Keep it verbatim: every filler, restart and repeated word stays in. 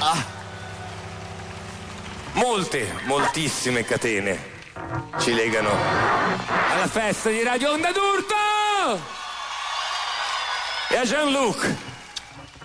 Ah. Molte, moltissime catene ci legano alla festa di Radio Onda d'Urto e a Jean-Luc.